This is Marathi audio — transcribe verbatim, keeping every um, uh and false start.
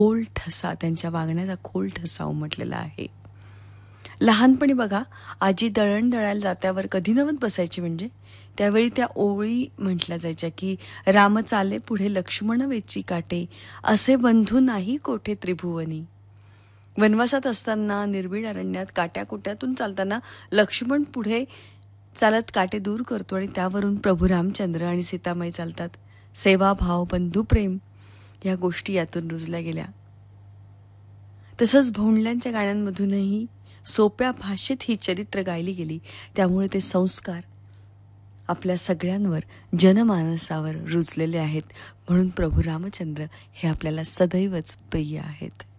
खोल ठसा, त्यांच्या वागण्याचा खोल ठसा उमटलेला आहे. लहानपणी बघा, आजी दळण दळायला जात्यावर कधी नवत बसायची, म्हणजे त्यावेळी त्या ओळी म्हटल्या जायच्या की राम चाले पुढे लक्ष्मण वेची काटे, असे बंधू नाही कोठे त्रिभुवनी. वनवासात असताना निर्भीड अरण्यात काट्याकुट्यातून चालताना लक्ष्मण पुढे चालत काटे दूर करतो आणि त्यावरून प्रभू रामचंद्र आणि सीतामाई चालतात. सेवाभाव, बंधुप्रेम या गोष्टी यातून रुजल्या गेल्या. तसंच भोंडल्यांच्या गाण्यांमधूनही सोप्या भाषेत ही चरित्र गायली गेली. त्यामुळे ते संस्कार आपल्या सगळ्यांवर, जनमानसावर रुजलेले आहेत. म्हणून प्रभू रामचंद्र हे आपल्याला सदैवच प्रिय आहेत.